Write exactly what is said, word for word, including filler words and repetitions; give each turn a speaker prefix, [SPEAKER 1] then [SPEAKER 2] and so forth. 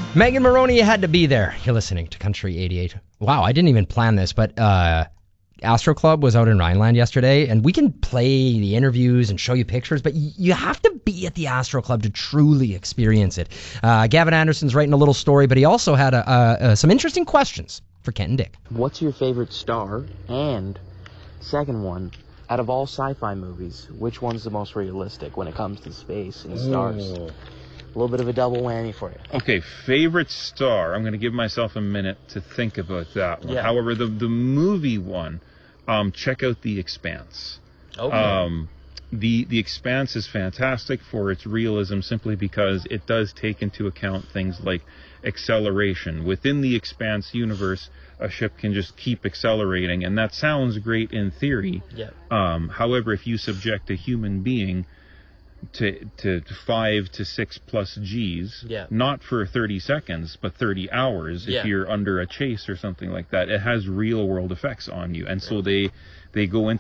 [SPEAKER 1] Megan Maroney, you had to be there. You're listening to Country eighty-eight. Wow, I didn't even plan this, but uh, Astro Club was out in Rhineland yesterday, and we can play the interviews and show you pictures, but y- you have to be at the Astro Club to truly experience it. Uh, Gavin Anderson's writing a little story, but he also had a, a, a, some interesting questions for Kent and Dick.
[SPEAKER 2] What's your favorite star? And second one, out of all sci-fi movies, which one's the most realistic when it comes to space and stars?
[SPEAKER 3] Ooh.
[SPEAKER 2] A little bit of a double whammy for you.
[SPEAKER 3] Okay, favorite star. I'm going to give myself a minute to think about that one.
[SPEAKER 2] Yeah.
[SPEAKER 3] However, the the movie one, um, check out The Expanse.
[SPEAKER 2] Okay.
[SPEAKER 3] Um, the The Expanse is fantastic for its realism simply because it does take into account things like acceleration. Within the Expanse universe, a ship can just keep accelerating, and that sounds great in theory.
[SPEAKER 2] Yeah.
[SPEAKER 3] Um, however, if you subject a human being to to five to six plus G's,
[SPEAKER 2] Yeah.
[SPEAKER 3] not for thirty seconds, but thirty hours,
[SPEAKER 2] Yeah.
[SPEAKER 3] if you're under a chase or something like that, it has real world effects on you. And so they they go into